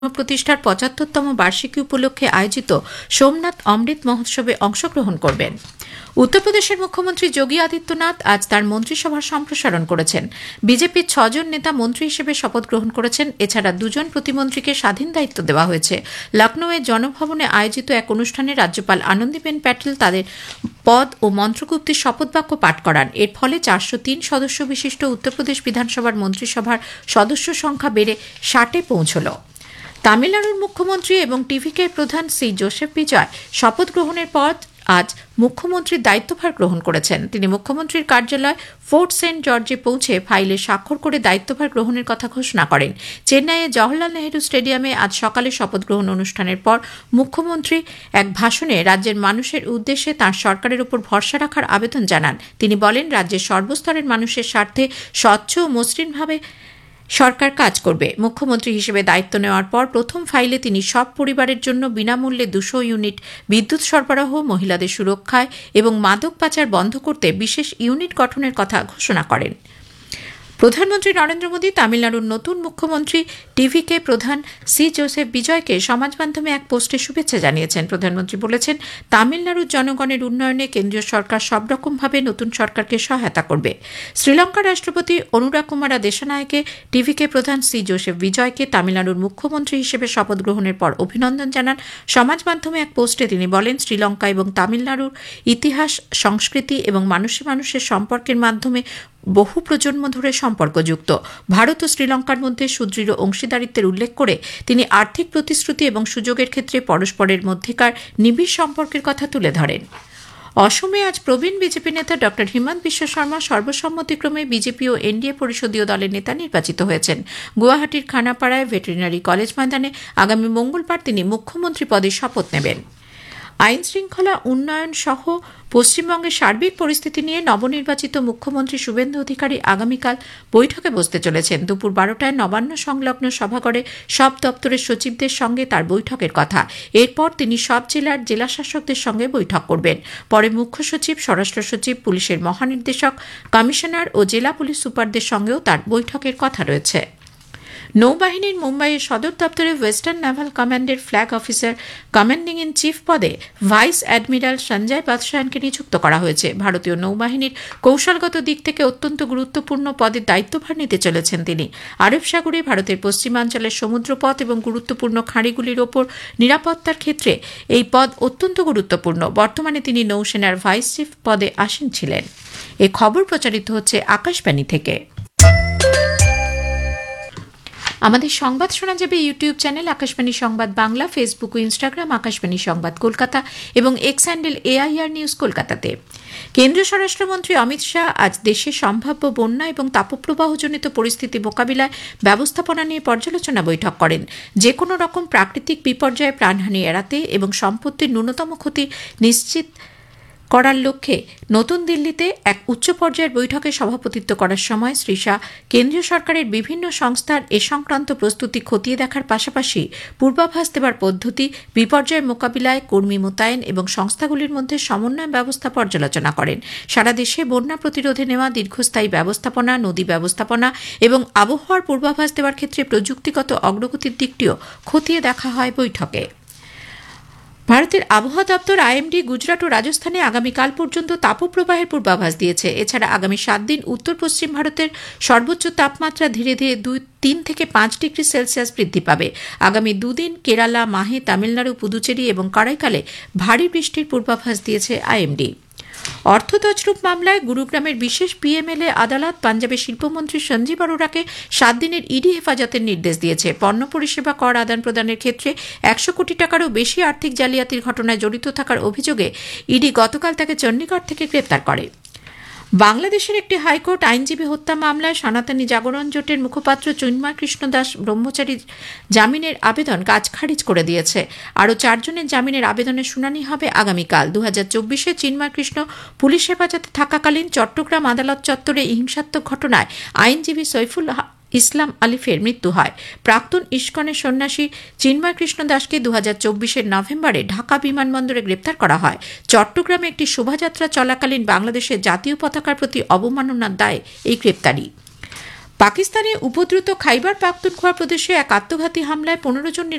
প্রতিষ্ঠার ৭৫তম বার্ষিকী উপলক্ষে আয়োজিত সোমনাথ অমৃত মহোৎসবে অংশগ্রহণ করবেন। উত্তরপ্রদেশের মুখ্যমন্ত্রী যোগী আদিত্যনাথ আজ তাঁর মন্ত্রিসভার সম্প্রসারণ করেছেন। বিজেপির ৬ জন নেতা মন্ত্রী হিসেবে শপথ গ্রহণ করেছেন। এছাড়া ২ জন প্রতিমন্ত্রীকে স্বাধীন দায়িত্ব দেওয়া হয়েছে। লখনৌয়ের জনভবনে আয়োজিত এক অনুষ্ঠানে রাজ্যপাল আনন্দীবেন প্যাটেল তাদের পদ ও মন্ত্রগুপ্তির শপথবাক্য পাঠ করান। এর ফলে ৪০৩ সদস্য বিশিষ্ট উত্তরপ্রদেশ বিধানসভার মন্ত্রিসভার সদস্য সংখ্যা বেড়ে ৬০-এ পৌঁছল। তামিলনাড়ুর মুখ্যমন্ত্রী এবং টিভিকে প্রধান সি জোসেফ বিজয় শপথ গ্রহণের পর আজ মুখ্যমন্ত্রীর দায়িত্বভার গ্রহণ করেছেন। তিনি মুখ্যমন্ত্রীর কার্যালয় ফোর্ট সেন্ট জর্জে পৌঁছে ফাইলে স্বাক্ষর করে দায়িত্বভার গ্রহণের কথা ঘোষণা করেন। চেন্নাইয়ে জওহরলাল নেহরু স্টেডিয়ামে আজ সকালে শপথ গ্রহণ অনুষ্ঠানের পর মুখ্যমন্ত্রী এক ভাষণে রাজ্যের মানুষের উদ্দেশ্যে তাঁর সরকারের উপর ভরসা রাখার আবেদন জানান। তিনি বলেন, রাজ্যের সর্বস্তরের মানুষের স্বার্থে স্বচ্ছ ও মসৃণভাবে সরকার কাজ করবে। মুখ্যমন্ত্রী হিসেবে দায়িত্ব নেওয়ার পর প্রথম ফাইলে তিনি সব পরিবারের জন্য বিনামূল্যে ২০০ ইউনিট বিদ্যুৎ সরবরাহ, মহিলাদের সুরক্ষায় এবং মাদক পাচার বন্ধ করতে বিশেষ ইউনিট গঠনের কথা ঘোষণা করেন। প্রধানমন্ত্রী নরেন্দ্র মোদী তামিলনাড়ুর নতুন মুখ্যমন্ত্রী টিভিকে প্রধান সি জোসেফ বিজয়কে সমাজ মাধ্যমে এক পোস্টে শুভেচ্ছা জানিয়েছেন। প্রধানমন্ত্রী বলেছেন, তামিলনাড়ুর জনগণের উন্নয়নে কেন্দ্রীয় সরকার সব রকমভাবে নতুন সরকারকে সহায়তা করবে। শ্রীলঙ্কার রাষ্ট্রপতি অনুরা কুমারা দেশনায়কে টিভিকে প্রধান সি জোসেফ বিজয়কে তামিলনাড়ুর মুখ্যমন্ত্রী হিসেবে শপথ গ্রহণের পর অভিনন্দন জানান। সমাজ মাধ্যমে এক পোস্টে তিনি বলেন, শ্রীলঙ্কা এবং তামিলনাড়ুর ইতিহাস, সংস্কৃতি এবং মানুষে মানুষের সম্পর্কের মাধ্যমে বহু প্রজন্ম ধরে সম্পর্কযুক্ত। ভারত ও শ্রীলঙ্কার মধ্যে সুদৃঢ় অংশীদারিত্বের উল্লেখ করে তিনি আর্থিক প্রতিশ্রুতি এবং সুযোগের ক্ষেত্রে পরস্পরের মধ্যেকার নিবিড় সম্পর্কের কথা তুলে ধরেন। অসমে আজ প্রবীণ বিজেপি নেতা ড হিমন্ত বিশ্ব শর্মা সর্বসম্মতিক্রমে বিজেপি ও এনডিএ পরিষদীয় দলের নেতা নির্বাচিত হয়েছেন। গুয়াহাটির খানাপাড়ায় ভেটেরিনারি কলেজ ময়দানে আগামী মঙ্গলবার তিনি মুখ্যমন্ত্রী পদে শপথ নেবেন। আইন শৃঙ্খলা উন্নয়ন সহ পশ্চিমবঙ্গের সার্বিক পরিস্থিতি নিয়ে নবনির্বাচিত মুখ্যমন্ত্রী শুভেন্দু অধিকারী আগামীকাল বৈঠকে বসতে চলেছেন। দুপুর ১২টায় নবান্ন সংলগ্ন সভাঘরে সব দপ্তরের সচিবদের সঙ্গে তার বৈঠকের কথা। এরপর তিনি সব জেলার জেলাশাসকদের সঙ্গে বৈঠক করবেন। পরে মুখ্য সচিব, স্বরাষ্ট্র সচিব, পুলিশের মহানির্দেশক, কমিশনার ও জেলা পুলিশ সুপারদের সঙ্গেও তার বৈঠকের কথা রয়েছে। নৌবাহিনীর মুম্বাইয়ের সদর দপ্তরে ওয়েস্টার্ন নেভাল কমান্ডের flag officer commanding in chief পদে ভাইস অ্যাডমিরাল সঞ্জয় বাদশায়নকে নিযুক্ত করা হয়েছে। ভারতীয় নৌবাহিনীর কৌশলগত দিক থেকে অত্যন্ত গুরুত্বপূর্ণ পদের দায়িত্বভার নিতে চলেছেন তিনি। আরব সাগরে ভারতের পশ্চিমাঞ্চলের সমুদ্রপথ এবং গুরুত্বপূর্ণ খাঁড়িগুলির ওপর নিরাপত্তার ক্ষেত্রে এই পদ অত্যন্ত গুরুত্বপূর্ণ। বর্তমানে তিনি নৌসেনার ভাইস চিফ পদে আসীন ছিলেন। এ খবর প্রচারিত হচ্ছে আকাশবাণী থেকে। আমাদের সংবাদ শোনা যাবে ইউটিউব চ্যানেল আকাশবাণী সংবাদ বাংলা, ফেসবুক ও ইনস্টাগ্রাম আকাশবাণী সংবাদ কলকাতা এবং এক্স হ্যান্ডেল AIR নিউজ কলকাতাতে। কেন্দ্রীয় স্বরাষ্ট্রমন্ত্রী অমিত শাহ আজ দেশে সম্ভাব্য বন্যা এবং তাপপ্রবাহজনিত পরিস্থিতি মোকাবিলায় ব্যবস্থাপনা নিয়ে পর্যালোচনা বৈঠক করেন। যে কোনো রকম প্রাকৃতিক বিপর্যয়ে প্রাণহানি এড়াতে এবং সম্পত্তির ন্যূনতম ক্ষতি নিশ্চিত করার লক্ষ্যে নতুন দিল্লিতে এক উচ্চ পর্যায়ের বৈঠকে সভাপতিত্ব করার সময় শ্রী শাহ কেন্দ্রীয় সরকারের বিভিন্ন সংস্থার এ সংক্রান্ত প্রস্তুতি খতিয়ে দেখার পাশাপাশি পূর্বাভাস দেওয়ার পদ্ধতি, বিপর্যয় মোকাবিলায় কর্মী মোতায়েন এবং সংস্থাগুলির মধ্যে সমন্বয় ব্যবস্থা পর্যালোচনা করেন। সারা দেশে বন্যা প্রতিরোধে নেওয়া দীর্ঘস্থায়ী ব্যবস্থাপনা, নদী ব্যবস্থাপনা এবং আবহাওয়ার পূর্বাভাস দেওয়ার ক্ষেত্রে প্রযুক্তিগত অগ্রগতির দিকটিও খতিয়ে দেখা হয় বৈঠকে। ভারতের আবহাওয়া দপ্তর IMD গুজরাট ও রাজস্থানে আগামীকাল পর্যন্ত তাপপ্রবাহের পূর্বাভাস দিয়েছে। এছাড়া আগামী 7 দিন উত্তর পশ্চিম ভারতের সর্বোচ্চ তাপমাত্রা ধীরে ধীরে 3 থেকে 5 ডিগ্রি সেলসিয়াস বৃদ্ধি পাবে। আগামী 2 দিন কেরালা, মাহে, তামিলনাড়ু, পুদুচেরি এবং কারাইকালে ভারী বৃষ্টির পূর্বাভাস দিয়েছে IMD। অর্থ তছরূপ মামলায় গুরুগ্রামের বিশেষ PMLA আদালত পাঞ্জাবের শিল্পমন্ত্রী সঞ্জীব অরোরাকে 7 দিনের ইডি হেফাজতের নির্দেশ দিয়েছে। পণ্য পরিষেবা কর আদান প্রদানের ক্ষেত্রে 100 কোটি টাকারও বেশি আর্থিক জালিয়াতির ঘটনায় জড়িত থাকার অভিযোগে ইডি গতকাল তাকে চণ্ডীগড় থেকে গ্রেপ্তার করে। বাংলাদেশের একটি হাইকোর্ট আইনজীবী হত্যা মামলায় সনাতনী জাগরণ জোটের মুখপাত্র চিন্ময় কৃষ্ণ দাস ব্রহ্মচারীর জামিনের আবেদন কাজ খারিজ করে দিয়েছে। আরও 4 জনের জামিনের আবেদনের শুনানি হবে আগামীকাল। 2024-এ চিন্ময় কৃষ্ণ পুলিশ হেফাজতে থাকাকালীন চট্টগ্রাম আদালত চত্বরে হিংসাত্মক ঘটনায় আইনজীবী সৈফুল ইসলাম আলিফের মৃত্যু হয়। প্রাক্তন ইস্কনের সন্ন্যাসী চিন্ময় কৃষ্ণ দাসকে 2024-এর নভেম্বরে ঢাকা বিমানবন্দরে গ্রেপ্তার করা হয়। চট্টগ্রামে একটি শোভাযাত্রা চলাকালীন বাংলাদেশের জাতীয় পতাকার প্রতি অবমাননার দায়ে এই গ্রেপ্তারি। পাকিস্তানে উপদ্রুত খাইবার পাখতুনখোয়া প্রদেশে এক আত্মঘাতী হামলায় 15 জন